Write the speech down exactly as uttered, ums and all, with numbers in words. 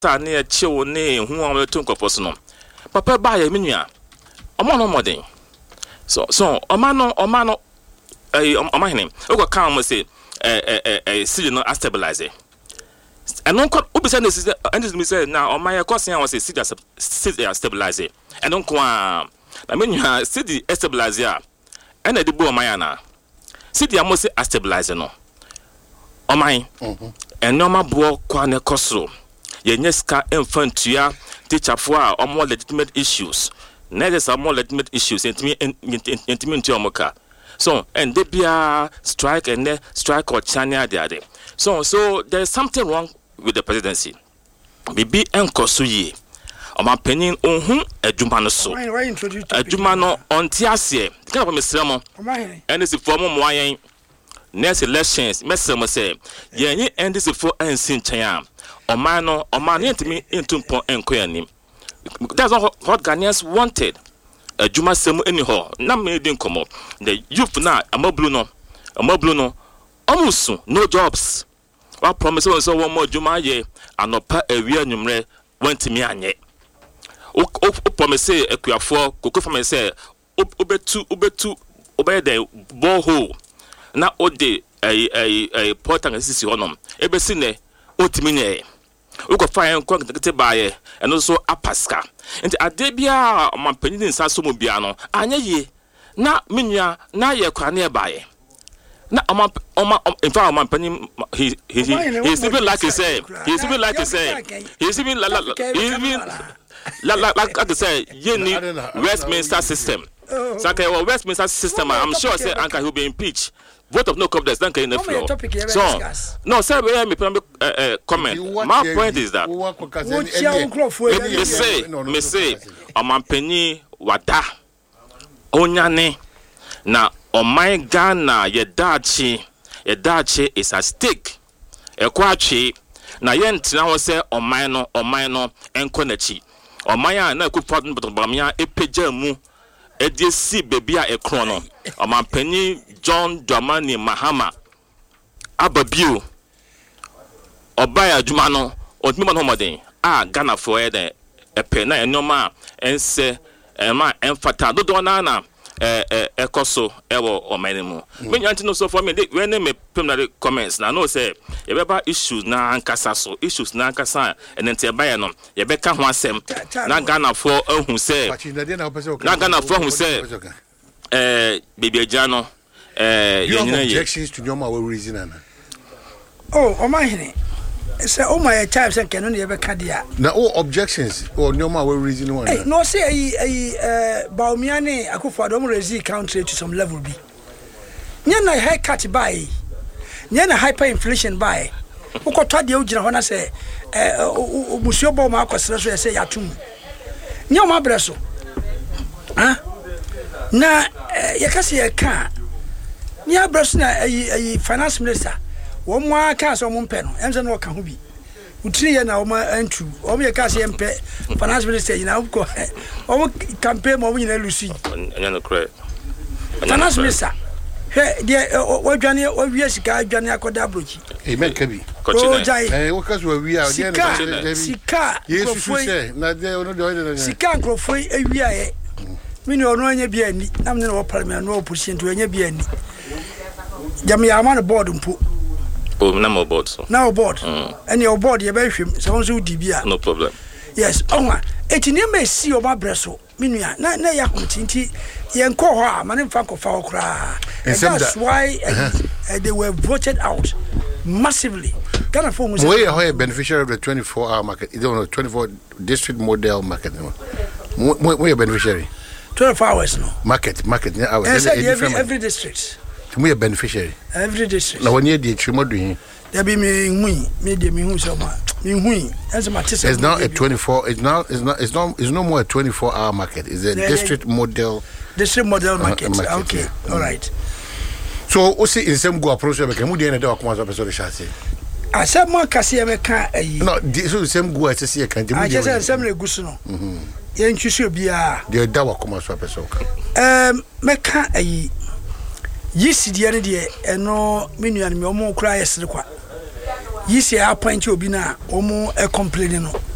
ta ne chewo ne hu am to nkofo so no papa ba ya menua omo no modern so so oma no oma no eh oma hene we go kan mo say eh eh eh see no stabilize and no obi say this and this me say now oma ya cause yan was say see stabilize and no kwa na menua see the stabilize ya and e dey bo oma ya na see the am say stabilize no oma mhm and no ma bo kwa ne kosoro ye nyeska infantia teacher for our more legitimate issues neither some more legitimate issues intimi intimi nti omoka so and they be a strike and the strike or chania there so so there is something wrong with the presidency bibi enkoso yi o ma penin ohun adwuma no so adwuma no onti ase kind of mesremo and this for mo ayen next elections mesremo say ye nyi and this for ensin chan Oman no Oman intimi intumpo enkoyanim. That's not what Ghanaians wanted. A Juma Semu anyhow. Na me din komo. The youth na amoblu no. Amoblu no. Almost no jobs. What promise so one more Juma ye anopa ewia numre went me anye. O o promise ekuafo koko fam say obetu obetu obe the borehole. Na ode eh eh eh portal sisi honom. Ebesi ne otimine we go find contact by and also apaska and adebia mampanyin nsa so mo bia no anya ye na menua na ye kwa na bae na oma oma in fact mampanyin he he he's even like he say he's even like he say he's even like even like I say ye ni Westminster system so okay well Westminster system I'm sure say Anka will be impeached. Vote of no confidence, don't get in the floor. So, no, sir, we me uh, comment. My point is that me say, me say, Omampeni wada onyane na omai Ghana ye dachi ye dachi is at stake. Ekwachi na ye ntina wo say omai no omai no enko nachi. Omai a na ku problem bamia epeja mu edi si baby a ekron no Omampeni John Dramani Mahama Ababiu Obaya Jumano Otmiman Homoden ah Ghana for the epe na enoma ense ema emfata dodo na na eh eh ekoso ewo omenemu me nyanti no so for me when me preliminary comments na no say ye beba issues na ankasa so issues na ankasa enente e baye no ye beka ho asem na Ghana for ehun say na Ghana for ehun say eh bibia no Uh, you have objections to Nyoma we reason ana. Oh, o my hene. Say o my type say can no be kadia. Na all objections or Nyoma we reason one. Hey, no say eh eh Baumiane Akufo-Addo mo raise country to some level bi. Nya na high cut buy. Nya na hyperinflation buy. Ukotwa de ugina ho na say eh musuo bo ma akosere so say yatum. Nya o ma breso. Ah? Na yakase yaka Nia Brasna, a finance minister. One more cast on one pen, and then what can be. Utri and our entry, or me a cast M P, finance minister, you know, or campaign more in Lucy. Finance minister. Hey, dear, what Johnny, or yes, guy, Johnny Akodabruchi. He meant to be. Hey, because we are Sika, Sika, yes, you say, not there, Sika, Crofrey, a year. Mino no anya bia ni na me no parliament no opposition to anya bia ni jam ya ma no board mpo oh na mo board so na board and your board ye be hwem so so di bia no problem yes onwa etini me si o ba breso minua na na ya kontinti ye nko ho a ma ne mfa kofa okra that's why uh, uh, they were voted out massively. Ghana for was a beneficiary of the twenty-four hour market, you don't know, twenty-four district model market. We are beneficiary. twelve hours no market market yeah hours every, every district we are beneficiary every district now when you the trimo doing there be me hui me de me hu so ma me hui as ma tese it's now a twenty-four it's now it's not it's not it's no more a twenty-four hour market it's a yeah, district yeah. model district model market, uh, market okay yeah. All right so o see in some go approach we can mu dey na dey come so person shase asem mo kase me kan ayi no so same go ase see kan dey mu dey I just same na gusu no mhm yen twisi obia dey da wa come so person um me kan ayi yisi de ne de eno menuan me omo kura yesere kwa yisi appoint obi na omo e complain no